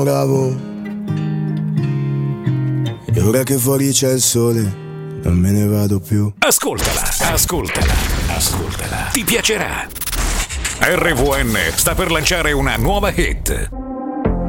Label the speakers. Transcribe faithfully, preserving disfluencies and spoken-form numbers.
Speaker 1: Bravo. E ora che fuori c'è il sole, non me ne vado più.
Speaker 2: Ascoltala, ascoltala, ascoltala. Ti piacerà. R V N sta per lanciare una nuova hit.